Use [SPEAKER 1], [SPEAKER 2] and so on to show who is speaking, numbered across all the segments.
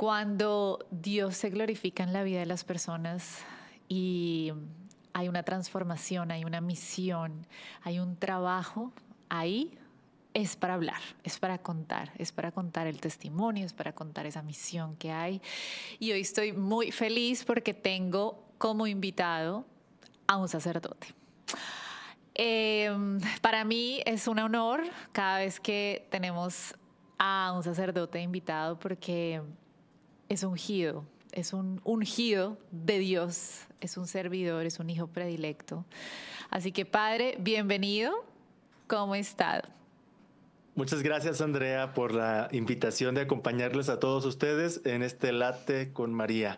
[SPEAKER 1] Cuando Dios se glorifica en la vida de las personas y hay una transformación, hay una misión, hay un trabajo, ahí es para hablar, es para contar el testimonio, es para contar esa misión que hay. Y hoy estoy muy feliz porque tengo como invitado a un sacerdote. Eh, para mí es un honor cada vez que tenemos a un sacerdote invitado porque es un ungido de Dios, es un servidor, es un hijo predilecto. Así que Padre, bienvenido, ¿cómo está?
[SPEAKER 2] Muchas gracias, Andrea, por la invitación de acompañarles a todos ustedes en este Late con María.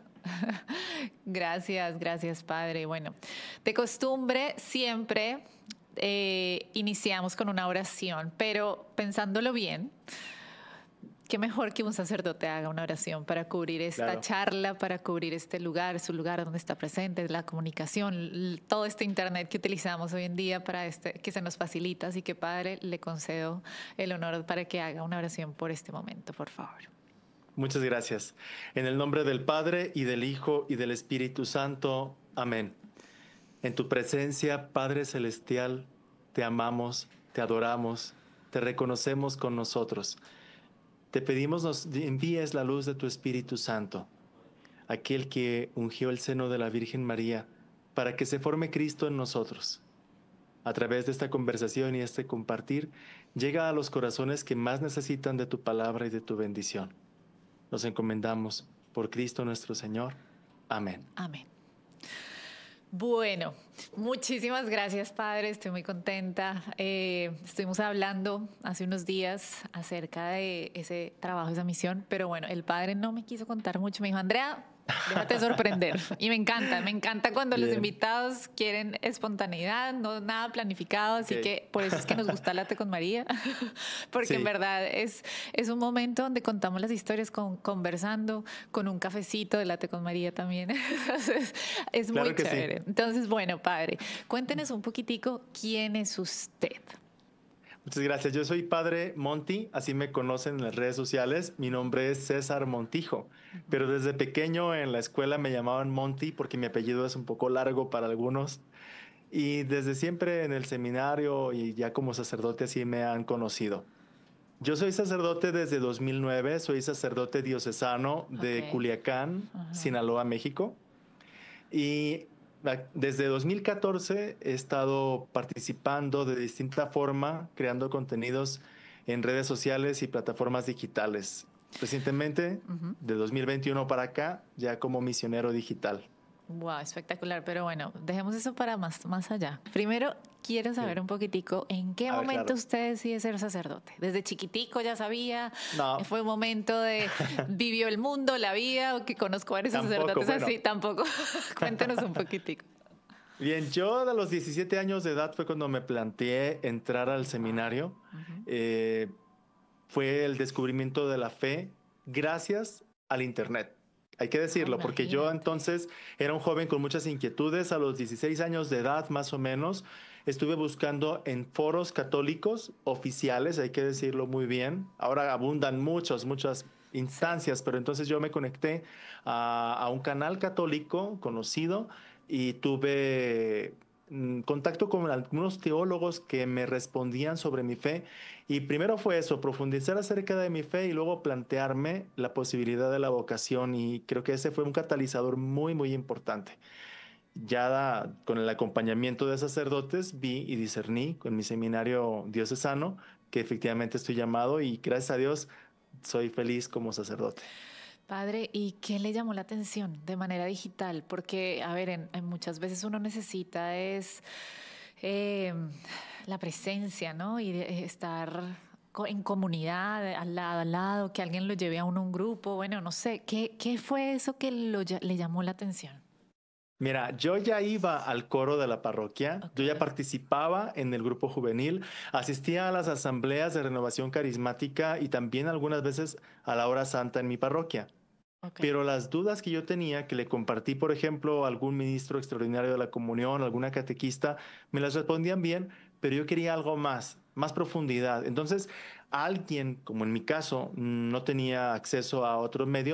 [SPEAKER 1] Gracias, gracias Padre. Bueno, de costumbre siempre iniciamos con una oración, pero pensándolo bien, qué mejor que un sacerdote haga una oración para cubrir esta
[SPEAKER 2] Claro.
[SPEAKER 1] charla, para cubrir este lugar, su lugar donde está presente, la comunicación, todo este internet que utilizamos hoy en día para que se nos facilita. Así que Padre, le concedo el honor para que haga una oración por este momento, por favor.
[SPEAKER 2] Muchas gracias. En el nombre del Padre y del Hijo y del Espíritu Santo. Amén. En tu presencia, Padre Celestial, te amamos, te adoramos, te reconocemos con nosotros. Te pedimos nos envíes la luz de tu Espíritu Santo, aquel que ungió el seno de la Virgen María, para que se forme Cristo en nosotros. A través de esta conversación y este compartir, llega a los corazones que más necesitan de tu palabra y de tu bendición. Nos encomendamos por Cristo nuestro Señor. Amén.
[SPEAKER 1] Amén. Bueno, muchísimas gracias, Padre. Estoy muy contenta. Estuvimos hablando hace unos días acerca de ese trabajo, esa misión, pero bueno, el Padre no me quiso contar mucho. Me dijo, Andrea, déjate sorprender. Y me encanta cuando los
[SPEAKER 2] Bien.
[SPEAKER 1] invitados quieren espontaneidad, no nada planificado. Así
[SPEAKER 2] Ok.
[SPEAKER 1] que por eso es que nos gusta Late con María, porque en
[SPEAKER 2] Sí,
[SPEAKER 1] verdad es un momento donde contamos las historias conversando, con un cafecito de Late con María también. Entonces, es muy
[SPEAKER 2] claro que sí.
[SPEAKER 1] chévere. Entonces, bueno, Padre, cuéntenos un poquitico quién es usted.
[SPEAKER 2] Muchas gracias. Yo soy Padre Monti, así me conocen en las redes sociales. Mi nombre es César Montijo, pero desde pequeño en la escuela me llamaban Monti porque mi apellido es un poco largo para algunos. Y desde siempre en el seminario y ya como sacerdote así me han conocido. Yo soy sacerdote desde 2009, soy sacerdote diocesano
[SPEAKER 1] Ok.
[SPEAKER 2] de Culiacán,
[SPEAKER 1] Ajá.
[SPEAKER 2] Sinaloa, México. Y desde 2014 he estado participando de distinta forma, creando contenidos en redes sociales y plataformas digitales. Recientemente,
[SPEAKER 1] Ujú.
[SPEAKER 2] de 2021 para acá, ya como misionero digital.
[SPEAKER 1] Wow, espectacular. Pero bueno, dejemos eso para más allá. Primero, quiero saber
[SPEAKER 2] Bien.
[SPEAKER 1] un poquitico en qué
[SPEAKER 2] A ver,
[SPEAKER 1] momento
[SPEAKER 2] claro.
[SPEAKER 1] usted decide ser sacerdote. Desde chiquitico ya sabía,
[SPEAKER 2] No,
[SPEAKER 1] fue un momento de vivió el mundo, la vida, o que conozco varios
[SPEAKER 2] tampoco.
[SPEAKER 1] sacerdotes
[SPEAKER 2] Bueno,
[SPEAKER 1] así, tampoco. Cuéntenos un poquitico.
[SPEAKER 2] bien, yo a los 17 años de edad fue cuando me planteé entrar al
[SPEAKER 1] Wow.
[SPEAKER 2] seminario.
[SPEAKER 1] Ujú.
[SPEAKER 2] Eh, Fue el descubrimiento de la fe gracias al Internet. Hay que
[SPEAKER 1] Oh,
[SPEAKER 2] decirlo, porque yo
[SPEAKER 1] imagínate.
[SPEAKER 2] entonces era un joven con muchas inquietudes. A los 16 años de edad, más o menos, estuve buscando en foros católicos oficiales, hay que decirlo muy bien. Ahora abundan muchas
[SPEAKER 1] Sí.
[SPEAKER 2] instancias, pero entonces yo me conecté a un canal católico conocido y tuve contacto con algunos teólogos que me respondían sobre mi fe. Y primero fue eso, profundizar acerca de mi fe y luego plantearme la posibilidad de la vocación. Y creo que ese fue un catalizador muy importante. Con el acompañamiento de sacerdotes vi y discerní con mi seminario diocesano que efectivamente estoy llamado y gracias a Dios soy feliz como sacerdote.
[SPEAKER 1] Padre, ¿y qué le llamó la atención de manera digital? Porque, a ver, en muchas veces uno necesita es eh, la presencia, ¿no? Y estar en comunidad, al lado, que alguien lo lleve a uno a un grupo, bueno, no sé, ¿qué fue eso que le llamó la atención?
[SPEAKER 2] Mira, yo ya iba al coro de la parroquia,
[SPEAKER 1] Ok,
[SPEAKER 2] yo ya participaba en el grupo juvenil, asistía a las asambleas de renovación carismática y también algunas veces a la hora santa en mi parroquia.
[SPEAKER 1] ok.
[SPEAKER 2] Pero las dudas que yo tenía, que le compartí, por ejemplo, a algún ministro extraordinario de la comunión, alguna catequista, me las respondían bien, pero yo quería algo más profundidad. Entonces, alguien, como en mi caso, no tenía acceso a otros medios,